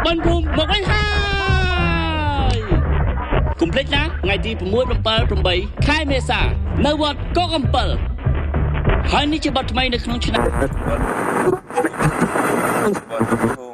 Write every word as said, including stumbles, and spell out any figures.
អូនភូមិមកវិញហើយកុំភ្លេចណាថ្ងៃទី6 7 8ខែមេសានៅវត្តកកអំពិលហើយនេះជាបទថ្មីនៅក្នុងឆ្នាំ